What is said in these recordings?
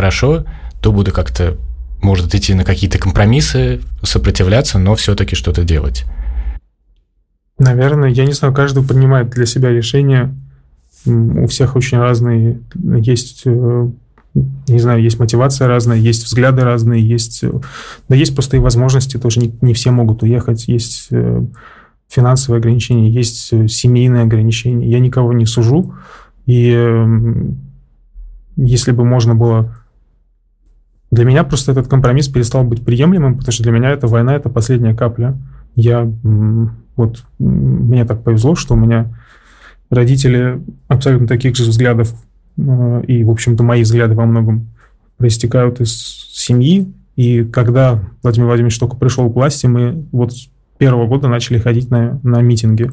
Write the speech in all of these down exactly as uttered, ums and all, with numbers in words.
хорошо, то буду как-то, может, идти на какие-то компромиссы, сопротивляться, но все-таки что-то делать. Наверное, я не знаю, каждый принимает для себя решения. У всех очень разные, есть, не знаю, есть мотивация разная, есть взгляды разные, есть, да есть просто и возможности, тоже не, не все могут уехать, есть финансовые ограничения, есть семейные ограничения. Я никого не сужу, и если бы можно было... Для меня просто этот компромисс перестал быть приемлемым, потому что для меня эта война — это последняя капля. Я, вот, мне так повезло, что у меня родители абсолютно таких же взглядов, и, в общем-то, мои взгляды во многом проистекают из семьи. И когда Владимир Владимирович только пришел к власти, мы вот с первого года начали ходить на, на митинги.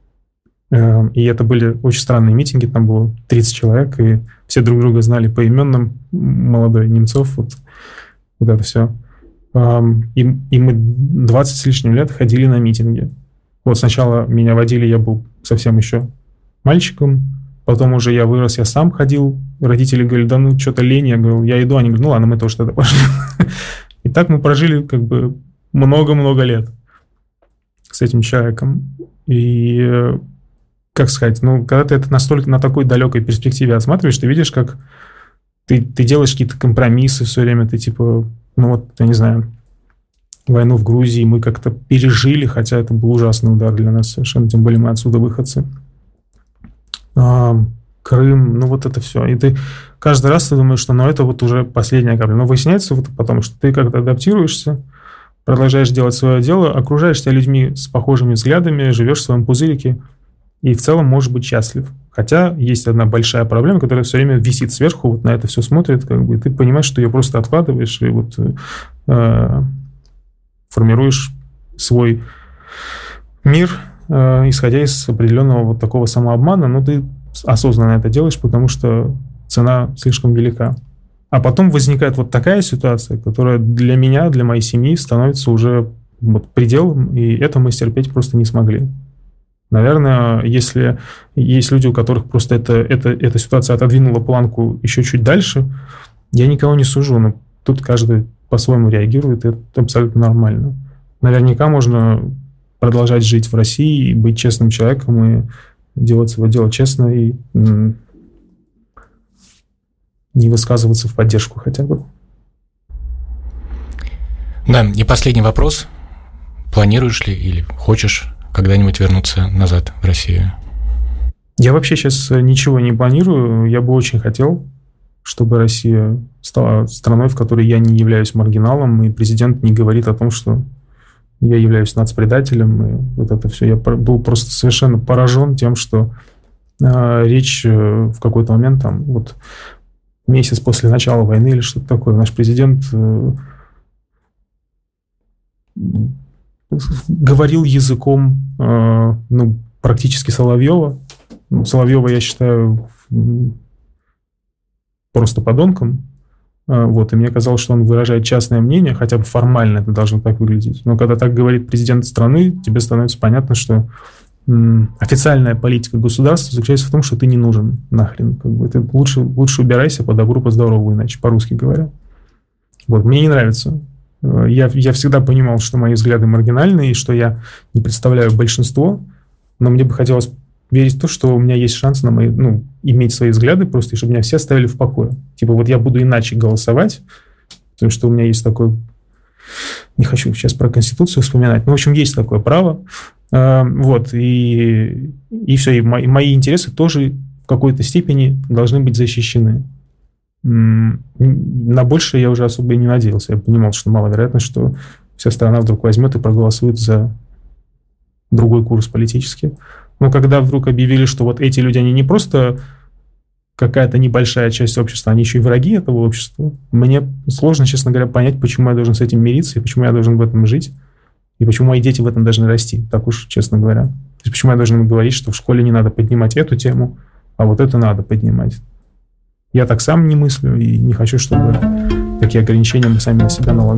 И это были очень странные митинги, там было тридцать человек, и все друг друга знали по именам, молодой Немцов, вот, вот это все. И, и мы двадцать с лишним лет ходили на митинги. Вот сначала меня водили, я был совсем еще мальчиком, потом уже я вырос, я сам ходил. Родители говорили, да ну что-то лень, я говорил, я иду. Они говорят, ну ладно, мы тоже тогда пошли. И так мы прожили как бы много-много лет с этим человеком. И, как сказать, ну, когда ты это настолько на такой далекой перспективе осматриваешь, ты видишь, как ты, ты делаешь какие-то компромиссы все время, ты типа, ну вот, я не знаю, войну в Грузии мы как-то пережили, хотя это был ужасный удар для нас совершенно, тем более мы отсюда выходцы. А, Крым, ну вот это все. И ты каждый раз ты думаешь, что ну это вот уже последняя капля. Но выясняется вот потому, что ты как-то адаптируешься, продолжаешь делать свое дело, окружаешь себя людьми с похожими взглядами, живешь в своем пузырике и в целом можешь быть счастлив. Хотя есть одна большая проблема, которая все время висит сверху, вот на это все смотрит, как бы, и ты понимаешь, что ее просто откладываешь и вот э, формируешь свой мир, э, исходя из определенного вот такого самообмана, но ты осознанно это делаешь, потому что цена слишком велика. А потом возникает вот такая ситуация, которая для меня, для моей семьи становится уже вот пределом, и это мы стерпеть просто не смогли. Наверное, если есть люди, у которых просто это, это, эта ситуация отодвинула планку еще чуть дальше, я никого не сужу, но тут каждый по-своему реагирует, и это абсолютно нормально. Наверняка можно продолжать жить в России и быть честным человеком, и делать свое дело честно, и м- не высказываться в поддержку хотя бы. Да, и последний вопрос. Планируешь ли или хочешь когда-нибудь вернуться назад в Россию? Я вообще сейчас ничего не планирую. Я бы очень хотел, чтобы Россия стала страной, в которой я не являюсь маргиналом, и президент не говорит о том, что я являюсь нацпредателем, и вот это все. Я был просто совершенно поражен тем, что э, речь э, в какой-то момент, там, вот месяц после начала войны или что-то такое, наш президент э, говорил языком э, ну, практически Соловьева. Ну, Соловьева я считаю просто подонком. Э, вот, и мне казалось, что он выражает частное мнение, хотя бы формально это должно так выглядеть. Но когда так говорит президент страны, тебе становится понятно, что м, официальная политика государства заключается в том, что ты не нужен нахрен. Как бы, ты лучше, лучше убирайся по добру, по здорову, иначе по-русски говоря. Вот, мне не нравится. Я, я всегда понимал, что мои взгляды маргинальные, и что я не представляю большинство, но мне бы хотелось верить в то, что у меня есть шанс на мои, ну, иметь свои взгляды просто, и чтобы меня все оставили в покое. Типа вот я буду иначе голосовать, потому что у меня есть такое... Не хочу сейчас про Конституцию вспоминать, но, в общем, есть такое право. Вот, и, и все, и мои, мои интересы тоже в какой-то степени должны быть защищены. На большее я уже особо и не надеялся. Я понимал, что маловероятно, что вся страна вдруг возьмет и проголосует за другой курс политический. Но когда вдруг объявили, что вот эти люди, они не просто какая-то небольшая часть общества, они еще и враги этого общества, мне сложно, честно говоря, понять, почему я должен с этим мириться, и почему я должен в этом жить, и почему мои дети в этом должны расти, так уж, честно говоря. То есть почему я должен говорить, что в школе не надо поднимать эту тему, а вот это надо поднимать. Я так сам не мыслю и не хочу, чтобы такие ограничения мы сами на себя налагали.